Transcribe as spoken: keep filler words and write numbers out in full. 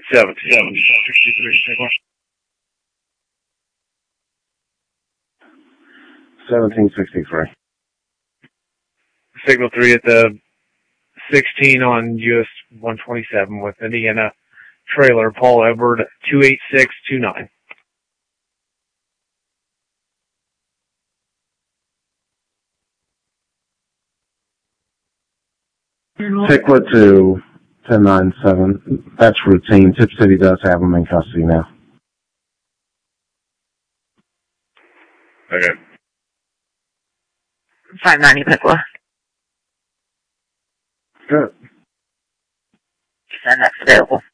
seventeen sixty-three, take one. seventeen sixty-three. Signal three at the sixteen on U S one twenty-seven with Indiana trailer, Paul Edward, two eight six two nine. Picklet to ten nine seven. That's routine. Tip City does have them in custody now. Okay. five ninety Pickler. Good. Send next available.